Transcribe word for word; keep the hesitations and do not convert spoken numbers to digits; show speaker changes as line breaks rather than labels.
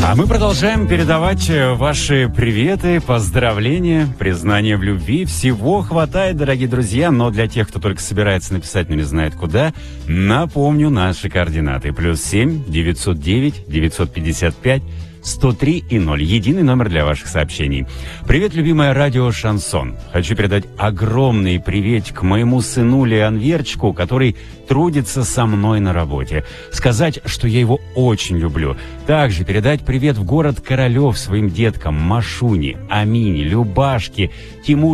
А мы продолжаем передавать ваши приветы, поздравления, признания в любви. Всего хватает, дорогие друзья, но для тех, кто только собирается написать, но не знает куда, напомню наши координаты. Плюс семь девятьсот девять девятьсот пятьдесят пять сто три и ноль. Единый номер для ваших сообщений. Привет, любимое радио «Шансон». Хочу передать огромный приветик моему сынуле Анверчику, который трудится со мной на работе. Сказать, что я его очень люблю. Также передать привет в город Королев своим деткам Машуне, Амине, Любашке, Тимуре.